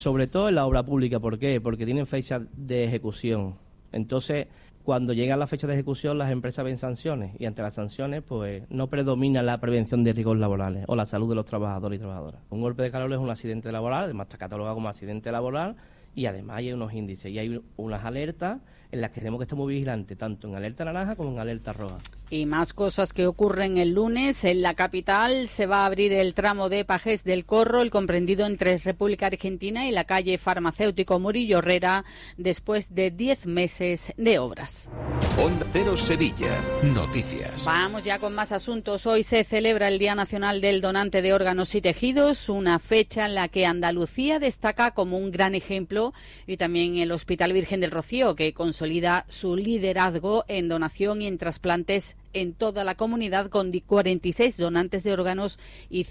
Sobre todo en la obra pública. ¿Por qué? Porque tienen fecha de ejecución. Entonces, cuando llegan las fechas de ejecución, las empresas ven sanciones, y ante las sanciones, pues no predomina la prevención de riesgos laborales o la salud de los trabajadores y trabajadoras. Un golpe de calor es un accidente laboral, además está catalogado como accidente laboral, y además hay unos índices y hay unas alertas en las que tenemos que estar muy vigilantes, tanto en alerta naranja como en alerta roja. Y más cosas que ocurren el lunes. En la capital se va a abrir el tramo de Pajés del Corro, el comprendido entre República Argentina y la calle Farmacéutico Murillo Herrera, después de 10 meses de obras. Onda Cero Sevilla. Noticias. Vamos ya con más asuntos. Hoy se celebra el Día Nacional del Donante de Órganos y Tejidos, una fecha en la que Andalucía destaca como un gran ejemplo, y también el Hospital Virgen del Rocío, que consolida su liderazgo en donación y en trasplantes en toda la comunidad, con 46 donantes de órganos y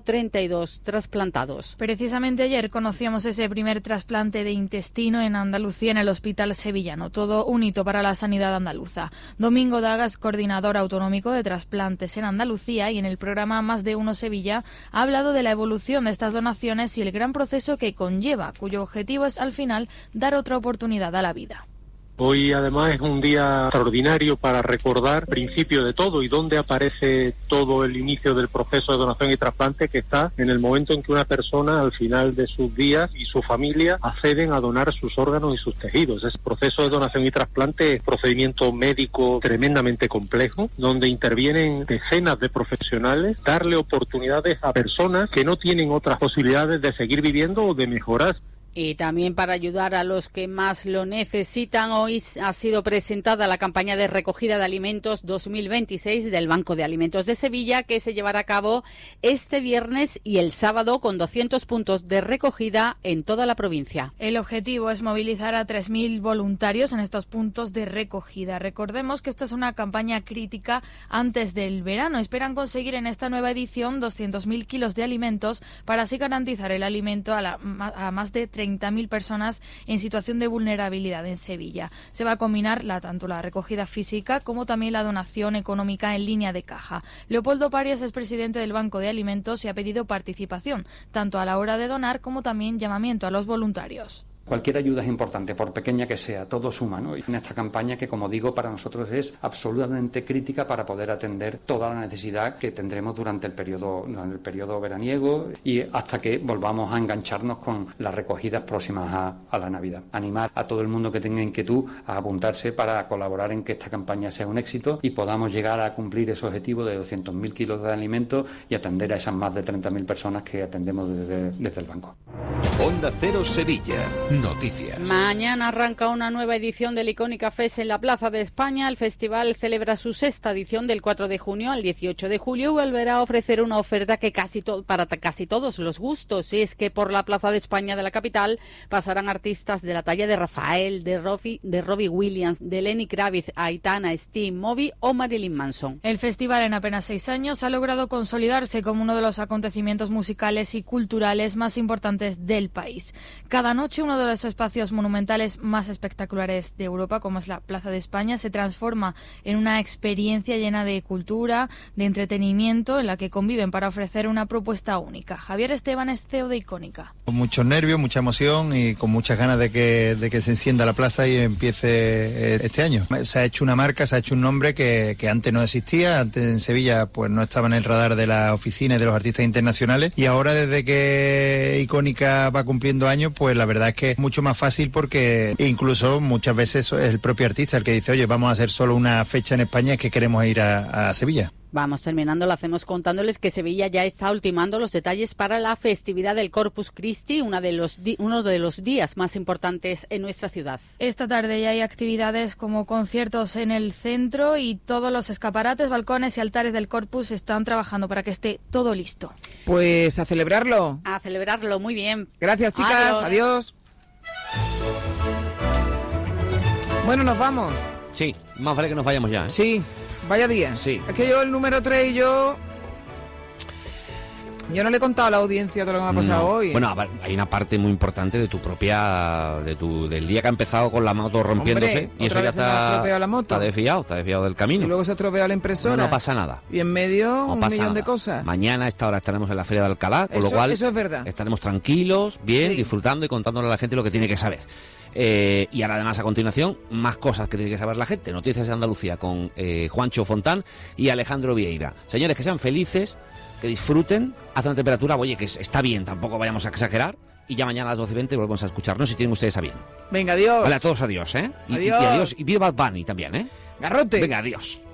132 trasplantados. Precisamente ayer conocíamos ese primer trasplante de intestino en Andalucía en el Hospital Sevillano. Todo un hito para la sanidad andaluza. Domingo Dagas, coordinador autonómico de trasplantes en Andalucía, y en el programa Más de Uno Sevilla ha hablado de la evolución de estas donaciones y el gran proceso que conlleva, cuyo objetivo es al final dar otra oportunidad a la vida. Hoy además es un día extraordinario para recordar el principio de todo y dónde aparece todo el inicio del proceso de donación y trasplante, que está en el momento en que una persona al final de sus días y su familia acceden a donar sus órganos y sus tejidos. Ese proceso de donación y trasplante es un procedimiento médico tremendamente complejo, donde intervienen decenas de profesionales, darle oportunidades a personas que no tienen otras posibilidades de seguir viviendo o de mejorar. Y también para ayudar a los que más lo necesitan, hoy ha sido presentada la campaña de recogida de alimentos 2026 del Banco de Alimentos de Sevilla, que se llevará a cabo este viernes y el sábado, con 200 puntos de recogida en toda la provincia. El objetivo es movilizar a 3.000 voluntarios en estos puntos de recogida. Recordemos que esta es una campaña crítica antes del verano. Esperan conseguir en esta nueva edición 200.000 kilos de alimentos para así garantizar el alimento a más de 30.000 personas en situación de vulnerabilidad en Sevilla. Se va a combinar tanto la recogida física como también la donación económica en línea de caja. Leopoldo Parias es presidente del Banco de Alimentos y ha pedido participación, tanto a la hora de donar como también llamamiento a los voluntarios. Cualquier ayuda es importante, por pequeña que sea, todo suma, ¿no? Y en esta campaña, que como digo, para nosotros es absolutamente crítica para poder atender toda la necesidad que tendremos durante el periodo veraniego y hasta que volvamos a engancharnos con las recogidas próximas a la Navidad. Animar a todo el mundo que tenga inquietud a apuntarse para colaborar en que esta campaña sea un éxito y podamos llegar a cumplir ese objetivo de 200.000 kilos de alimentos y atender a esas más de 30.000 personas que atendemos desde el banco. Onda Cero Sevilla. Noticias. Mañana arranca una nueva edición del Icónica Fest en la Plaza de España. El festival celebra su sexta edición del 4 de junio al 18 de julio y volverá a ofrecer una oferta que para casi todos los gustos. Y es que por la Plaza de España de la capital pasarán artistas de la talla de Rafael, de Robbie Williams, de Lenny Kravitz, Aitana, Steve, Moby o Marilyn Manson. El festival, en apenas 6 años, ha logrado consolidarse como uno de los acontecimientos musicales y culturales más importantes del país. Cada noche uno de los espacios monumentales más espectaculares de Europa, como es la Plaza de España, se transforma en una experiencia llena de cultura, de entretenimiento, en la que conviven para ofrecer una propuesta única. Javier Esteban es CEO de Icónica. Con muchos nervios, mucha emoción y con muchas ganas de que se encienda la plaza y empiece este año. Se ha hecho una marca, se ha hecho un nombre que antes no existía. Antes en Sevilla pues no estaba en el radar de la oficina y de los artistas internacionales, y ahora, desde que Icónica va cumpliendo años, pues la verdad es que es mucho más fácil, porque incluso muchas veces es el propio artista el que dice: oye, vamos a hacer solo una fecha en España, es que queremos ir a Sevilla. Vamos terminando, lo hacemos contándoles que Sevilla ya está ultimando los detalles para la festividad del Corpus Christi, uno de los días más importantes en nuestra ciudad. Esta tarde ya hay actividades como conciertos en el centro, y todos los escaparates, balcones y altares del Corpus están trabajando para que esté todo listo. Pues a celebrarlo. A celebrarlo, muy bien. Gracias, chicas. Adiós. Bueno, nos vamos. Sí, más vale que nos vayamos ya, ¿eh? Sí. Vaya día. Sí. Es que yo, el número 3 y yo... Yo no le he contado a la audiencia todo lo que me ha pasado hoy. Bueno, hay una parte muy importante de tu propia... del día que ha empezado con la moto rompiéndose. Hombre, y eso ya estropeado la moto. Está desviado del camino. Y luego se ha estropeado la impresora. No pasa nada. Y en medio No un pasa millón nada. de cosas. Mañana a esta hora estaremos en la Feria de Alcalá, con lo Eso- cual eso es verdad. estaremos tranquilos, bien, Sí. disfrutando y contándole a la gente lo que tiene que saber. Y ahora además a continuación, más cosas que tiene que saber la gente. Noticias de Andalucía con Juancho Fontán y Alejandro Vieira. Señores, que sean felices, que disfruten, hace una temperatura, oye, que está bien, tampoco vayamos a exagerar. Y ya mañana a las 12:20 volvemos a escucharnos si tienen ustedes a bien. Venga, adiós. Vale, a todos adiós, ¿eh? Adiós. Y adiós. Y viva Bad Bunny también, ¿eh? Garrote. Venga, adiós.